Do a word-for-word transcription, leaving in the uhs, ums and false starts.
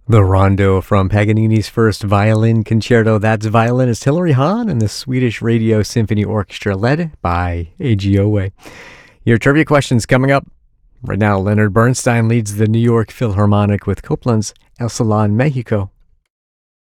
The Rondo from Paganini's first violin concerto. That's violinist Hilary Hahn and the Swedish Radio Symphony Orchestra led by A G Owe. Your trivia questions coming up. Right now, Leonard Bernstein leads the New York Philharmonic with Copland's El Salon Mexico.